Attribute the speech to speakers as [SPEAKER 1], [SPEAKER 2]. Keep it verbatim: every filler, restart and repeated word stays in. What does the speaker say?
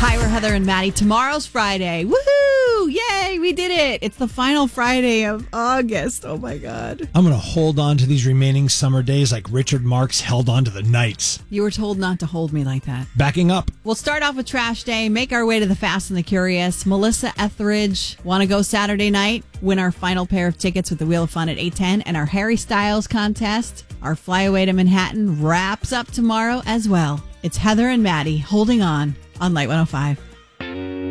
[SPEAKER 1] Hi, we're Heather and Maddie. Tomorrow's Friday. Woohoo! Yay, we did it. It's the final Friday of August. Oh, my God.
[SPEAKER 2] I'm going to hold on to these remaining summer days like Richard Marx held on to the nights.
[SPEAKER 1] You were told not to hold me like that.
[SPEAKER 2] Backing up.
[SPEAKER 1] We'll start off with Trash Day, make our way to the Fast and the Curious. Melissa Etheridge, want to go Saturday night? Win our final pair of tickets with the Wheel of Fun at eight ten. And our Harry Styles contest, our flyaway to Manhattan, wraps up tomorrow as well. It's Heather and Maddie holding on on Light one oh five.